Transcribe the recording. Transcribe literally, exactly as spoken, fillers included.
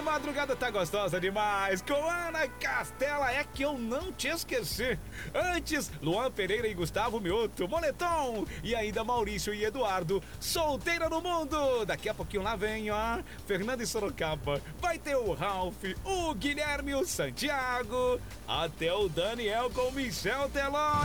A madrugada tá gostosa demais. Com Ana Castela, é que eu não te esqueci. Antes, Luan Pereira e Gustavo Mioto, Moletom. E ainda Maurício e Eduardo, Solteira no Mundo. Daqui a pouquinho lá vem, ó, Fernando e Sorocaba. Vai ter o Ralph, o Guilherme e o Santiago. Até o Daniel com o Michel Teló.